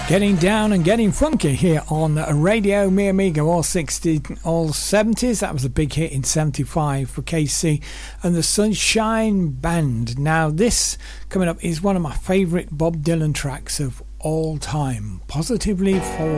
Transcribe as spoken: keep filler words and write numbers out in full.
Getting down and getting funky here on Radio Mi Amigo, all sixties, all seventies. That was a big hit in seventy-five for K C and the Sunshine Band. Now this coming up is one of my favourite Bob Dylan tracks of all time, Positively For